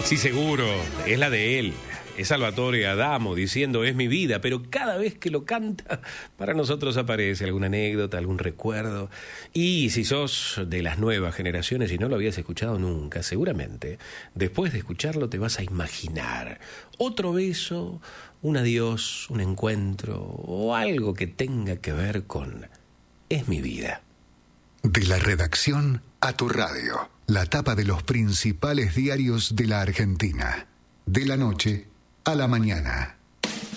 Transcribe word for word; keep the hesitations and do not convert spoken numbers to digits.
Sí, seguro, es la de él. Es Salvatore Adamo diciendo es mi vida, pero cada vez que lo canta, para nosotros aparece alguna anécdota, algún recuerdo. Y si sos de las nuevas generaciones y no lo habías escuchado nunca, seguramente, después de escucharlo te vas a imaginar otro beso, un adiós, un encuentro o algo que tenga que ver con es mi vida. De la redacción a tu radio, la tapa de los principales diarios de la Argentina. De la noche a la mañana.